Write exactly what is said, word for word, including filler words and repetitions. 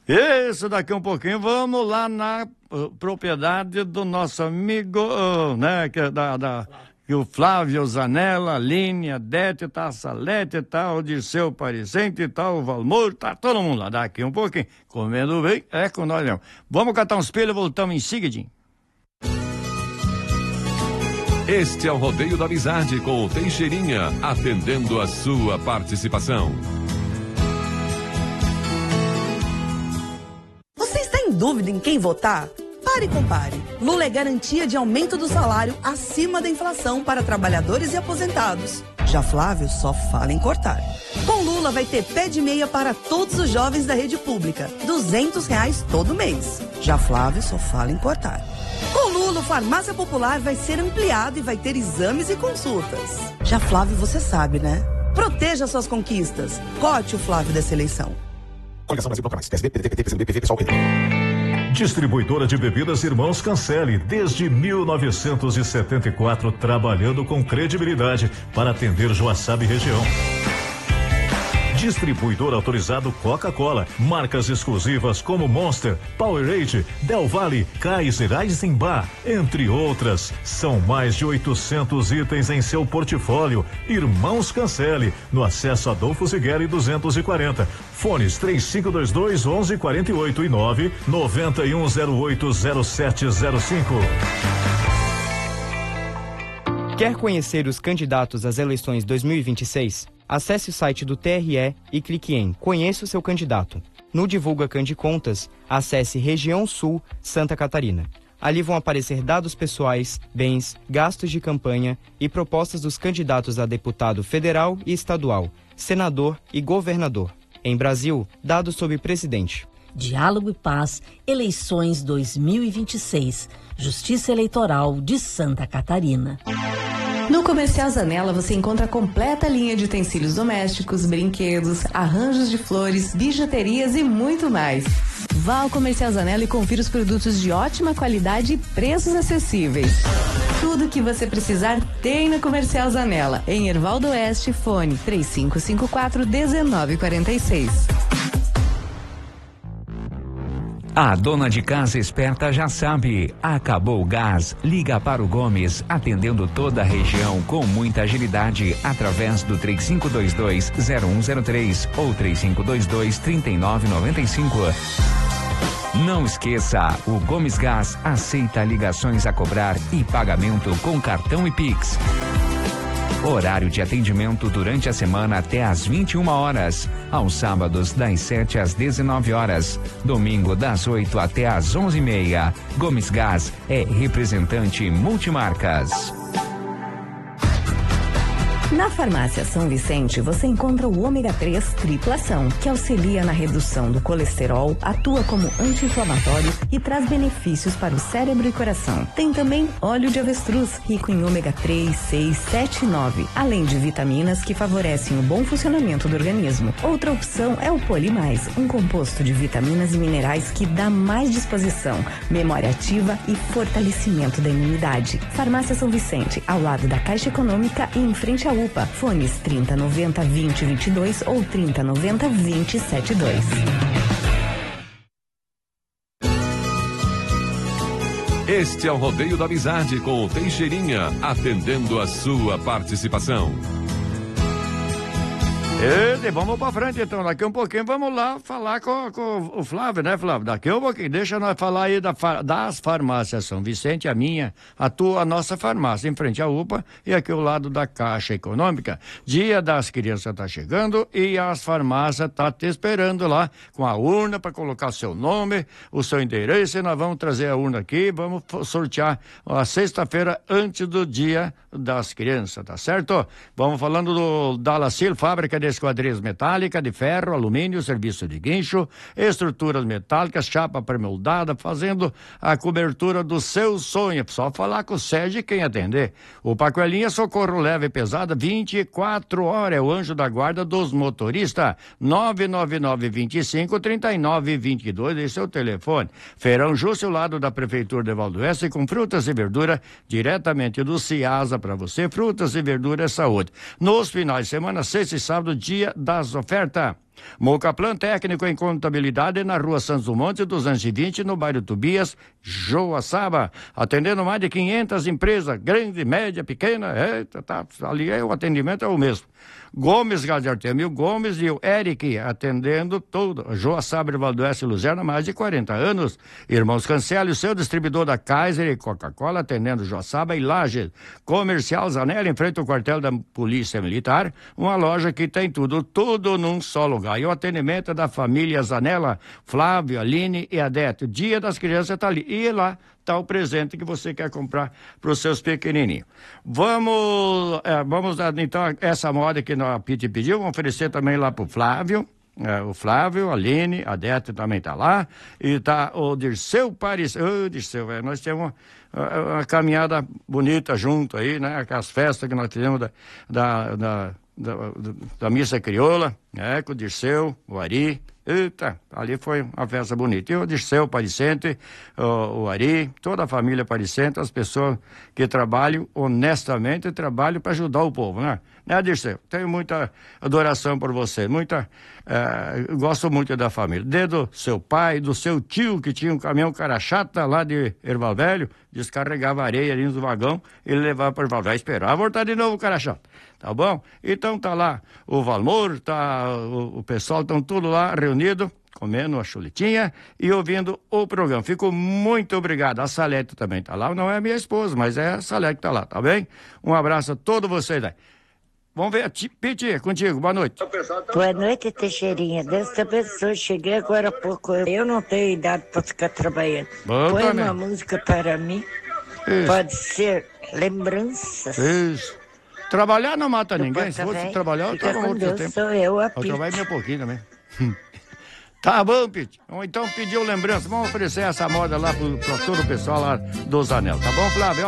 Isso, daqui um pouquinho vamos lá na uh, propriedade do nosso amigo, uh, né, que é da, da, que o Flávio Zanella, a Aline, a Dete, tá a Salete, tá o Dirceu Parecente, tá o Valmor, tá todo mundo lá, daqui um pouquinho, comendo bem, é com nós mesmo. Vamos catar uns espelho e voltamos em seguidinho. Este é o Rodeio da Amizade com o Teixeirinha, atendendo a sua participação. Você está em dúvida em quem votar? Pare e compare. Lula é garantia de aumento do salário acima da inflação para trabalhadores e aposentados. Já Flávio só fala em cortar. Com Lula vai ter pé de meia para todos os jovens da rede pública. duzentos reais todo mês. Já Flávio só fala em cortar. Com Lula, o Farmácia Popular vai ser ampliado e vai ter exames e consultas. Já Flávio, você sabe, né? Proteja suas conquistas. Cote o Flávio dessa eleição. Coligação Brasil Bloco Mais, P S B, P D T, P C B, P V, Pessoal, P D. Distribuidora de bebidas Irmãos Cancelli, desde mil novecentos e setenta e quatro, trabalhando com credibilidade para atender Joaçaba e região. Distribuidor autorizado Coca-Cola, marcas exclusivas como Monster, Powerade, Del Valle, Kaiser, Eisenbach, entre outras. São mais de oitocentos itens em seu portfólio. Irmãos Cancelli, no acesso Adolfo Zigueri duzentos e quarenta. Fones três cinco dois dois, onze quarenta e oito e nove nove um zero oito zero sete zero cinco. Quer conhecer os candidatos às eleições dois mil e vinte e seis? Acesse o site do T R E e clique em Conheça o seu candidato. No Divulga Candicontas, acesse Região Sul, Santa Catarina. Ali vão aparecer dados pessoais, bens, gastos de campanha e propostas dos candidatos a deputado federal e estadual, senador e governador. Em Brasil, dados sobre presidente. Diálogo e Paz, eleições dois mil e vinte e seis. Justiça Eleitoral de Santa Catarina. No Comercial Zanella você encontra a completa linha de utensílios domésticos, brinquedos, arranjos de flores, bijuterias e muito mais. Vá ao Comercial Zanella e confira os produtos de ótima qualidade e preços acessíveis. Tudo o que você precisar tem no Comercial Zanella. Em Hervaldo Oeste, fone três cinco cinco quatro, um nove quatro seis. A dona de casa esperta já sabe, acabou o gás, liga para o Gomes, atendendo toda a região com muita agilidade, através do três cinco dois dois, zero um zero três ou três cinco dois dois, três nove nove cinco. Não esqueça, o Gomes Gás aceita ligações a cobrar e pagamento com cartão e Pix. Horário de atendimento durante a semana até às vinte e uma horas. Aos sábados, das sete às dezenove horas. Domingo, das oito até às onze e meia. Gomes Gás é representante multimarcas. Na Farmácia São Vicente, você encontra o ômega três triplação, que auxilia na redução do colesterol, atua como anti-inflamatório e traz benefícios para o cérebro e coração. Tem também óleo de avestruz, rico em ômega três, seis, sete e nove, além de vitaminas que favorecem o bom funcionamento do organismo. Outra opção é o Polimais, um composto de vitaminas e minerais que dá mais disposição, memória ativa e fortalecimento da imunidade. Farmácia São Vicente, ao lado da Caixa Econômica e em frente à U P A. Fones trinta noventa, vinte, vinte e dois ou trinta noventa, vinte, setenta e dois. Este é o Rodeio da Amizade com o Teixeirinha, atendendo a sua participação. E vamos pra frente, então. Daqui um pouquinho vamos lá falar com, com o Flávio, né, Flávio? Daqui um pouquinho. Deixa nós falar aí da, das farmácias São Vicente, a minha, a tua, a nossa farmácia, em frente à U P A e aqui ao lado da Caixa Econômica. Dia das Crianças tá chegando e as farmácias tá te esperando lá com a urna para colocar seu nome, o seu endereço, e nós vamos trazer a urna aqui, vamos sortear a sexta-feira antes do Dia das Crianças, tá certo? Vamos falando do Dalacil, fábrica de esquadrias metálicas, de ferro, alumínio, serviço de guincho, estruturas metálicas, chapa pré-moldada, fazendo a cobertura do seu sonho. Só falar com o Sérgio e quem atender. O Pacoelinha Socorro Leve e Pesada, vinte e quatro horas, é o anjo da guarda dos motoristas. nove nove nove, vinte e cinco, trinta e nove, vinte e dois, esse é o telefone. Feirão Justo, ao lado da Prefeitura de Valdo Oeste, com frutas e verdura diretamente do Ciasa para você. Frutas e verduras é saúde. Nos finais de semana, sexta e sábado, dia das ofertas. Mocaplan, técnico em contabilidade, na rua Santos Dumont, duzentos e vinte, no bairro Tobias, Joaçaba. Atendendo mais de quinhentas empresas, grande, média, pequena. Eita, tá, ali é, o atendimento é o mesmo. Gomes Gajartemil Gomes e o Eric, atendendo tudo. Joaçaba e Valdoeste Luzerna, mais de quarenta anos. Irmãos Cancelo, seu distribuidor da Kaiser e Coca-Cola, atendendo Joaçaba e Lages. Comercial Zanella, em frente ao quartel da Polícia Militar. Uma loja que tem tudo, tudo num só lugar. E o atendimento é da família Zanella, Flávio, Aline e Adete. Dia das Crianças está ali. E lá está o presente que você quer comprar para os seus pequenininhos. Vamos, é, vamos dar, então, essa moda que a Piti pediu, vamos oferecer também lá para o Flávio. É, o Flávio, a Aline, a Dete também está lá. E tá o Dirceu Paris. Ô, oh, Dirceu, é, nós temos uma, uma caminhada bonita junto aí, né? Aquelas festas que nós tivemos da, da, da, da, da Missa Crioula, né? Com o Dirceu, o Ari. Eita, ali foi uma festa bonita. E o Dirceu Paricente, o, o Ari, toda a família Paricente, as pessoas que trabalham honestamente, trabalham para ajudar o povo, né? Né, Dirceu? Tenho muita adoração por você, muita, eh, gosto muito da família. Desde o seu pai, do seu tio, que tinha um caminhão cara chata lá de Erval Velho, descarregava areia ali no vagão, ele levava para o Erval Velho, esperava voltar de novo o cara chata. Tá bom? Então tá lá o Valmor, tá, o, o pessoal estão tudo lá reunido, comendo a chuletinha e ouvindo o programa. Fico muito obrigado. A Salete também tá lá, não é a minha esposa, mas é a Salete que tá lá, tá bem? Um abraço a todos vocês aí. Vamos ver, Piti, é contigo, boa noite. Boa noite, Teixeirinha. Desta pessoa, cheguei agora há pouco. Eu não tenho idade para ficar trabalhando. Bom, Põe também. uma música para mim. Isso. Pode ser Lembranças. Isso. Trabalhar não mata Do ninguém. Se Porto fosse Velho. trabalhar, eu Fica tava com outro Deus, tempo. sou eu, a Eu Piti. trabalho meio pouquinho também. Tá bom, Piti. Então pediu lembrança. Vamos oferecer essa moda lá para todo o pessoal lá do Zanel. Tá bom, Flávio?